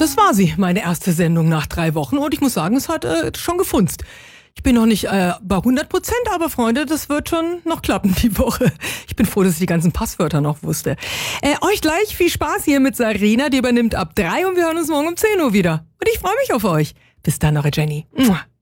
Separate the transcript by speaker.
Speaker 1: das war sie, meine erste Sendung nach 3 Wochen. Und ich muss sagen, es hat schon gefunzt. Ich bin noch nicht bei 100%, aber Freunde, das wird schon noch klappen die Woche. Ich bin froh, dass ich die ganzen Passwörter noch wusste. Euch gleich viel Spaß hier mit Sarina, die übernimmt ab 3 und wir hören uns morgen um 10 Uhr wieder. Und ich freue mich auf euch. Bis dann, eure Jenny. Mua.